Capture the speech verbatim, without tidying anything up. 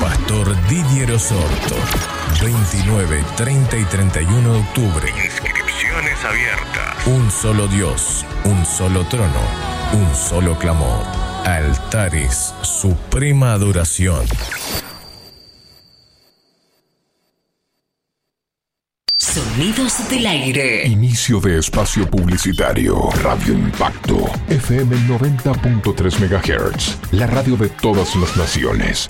Pastor Didier Osorto. veintinueve, treinta y treinta y uno de octubre. Inscripciones abiertas. Un solo Dios, un solo trono, un solo clamor. Altares, suprema adoración. Sonidos del aire. Inicio de espacio publicitario. Radio Impacto. F M noventa punto tres megahertz. La radio de todas las naciones.